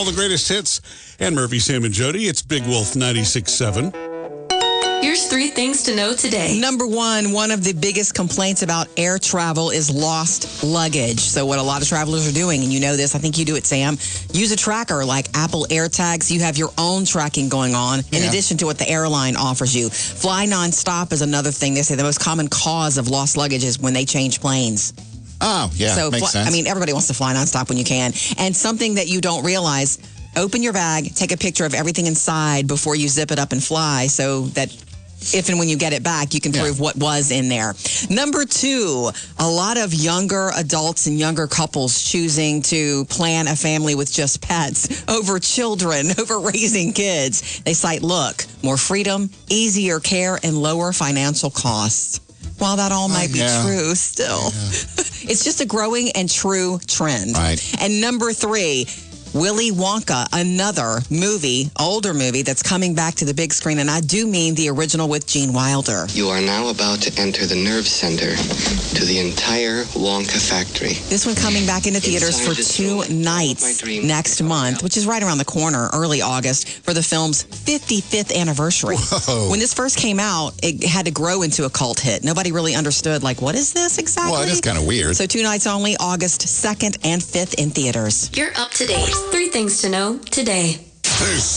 all the greatest hits. And Murphy, Sam, and Jody, it's Big Wolf 96.7. Here's 3 things to know today. Number one of the biggest complaints about air travel is lost luggage. So what a lot of travelers are doing, and you know this, I think you do it, Sam, use a tracker like Apple AirTags. You have your own tracking going on in addition to what the airline offers you. Fly nonstop is another thing. They say the most common cause of lost luggage is when they change planes. Oh, yeah, so, makes sense. I mean, everybody wants to fly nonstop when you can. And something that you don't realize, open your bag, take a picture of everything inside before you zip it up and fly so that if and when you get it back, you can prove what was in there. Number 2, a lot of younger adults and younger couples choosing to plan a family with just pets over children, over raising kids. They cite, look, more freedom, easier care, and lower financial costs. While that all might be true, still, it's just a growing and true trend. Right. And number 3, Willy Wonka, another movie, older movie that's coming back to the big screen. And I do mean the original with Gene Wilder. You are now about to enter the nerve center to the entire Wonka factory. This one coming back into theaters for 2 nights next month, which is right around the corner, early August, for the film's 55th anniversary. Whoa. When this first came out, it had to grow into a cult hit. Nobody really understood, like, what is this exactly? Well, it is kind of weird. So 2 nights only, August 2nd and 5th in theaters. You're up to date. 3 things to know today.